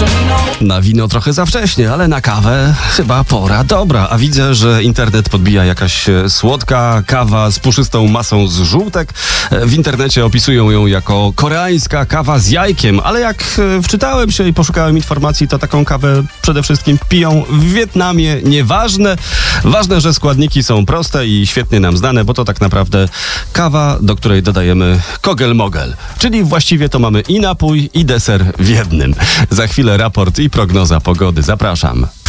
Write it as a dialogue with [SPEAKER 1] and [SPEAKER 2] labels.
[SPEAKER 1] Na wino trochę za wcześnie, ale na kawę chyba pora dobra. A widzę, że internet podbija jakaś słodka kawa z puszystą masą z żółtek. W internecie opisują ją jako koreańska kawa z jajkiem, ale jak wczytałem się i poszukałem informacji, to taką kawę przede wszystkim piją w Wietnamie. Nieważne. Ważne, że składniki są proste i świetnie nam znane, bo to tak naprawdę kawa, do której dodajemy kogel-mogel. Czyli właściwie to mamy i napój, i deser w jednym. Za chwilę raport i prognoza pogody. Zapraszam.